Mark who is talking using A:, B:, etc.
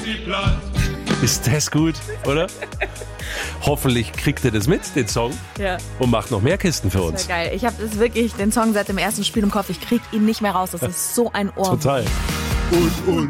A: Ist das gut, oder? Hoffentlich kriegt ihr das mit, den Song,
B: Ja.
A: und macht noch mehr Kisten für uns.
B: Geil. Ich habe das wirklich, den Song seit dem ersten Spiel im Kopf. Ich krieg ihn nicht mehr raus. Das ist so ein Ohr.
A: Total.